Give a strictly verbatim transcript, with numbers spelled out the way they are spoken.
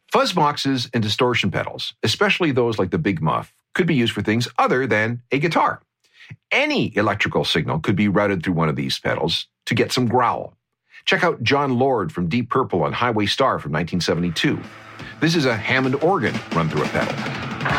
Fuzz boxes and distortion pedals, especially those like the Big Muff, could be used for things other than a guitar. Any electrical signal could be routed through one of these pedals to get some growl. Check out John Lord from Deep Purple on Highway Star from nineteen seventy-two. This is a Hammond organ run through a pedal.